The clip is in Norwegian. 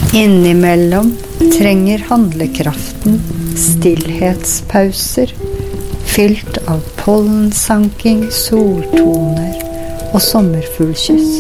Innimellom trenger handlekraften stillhetspauser, fylt av pollensanking, soltoner og sommerfuglkyss.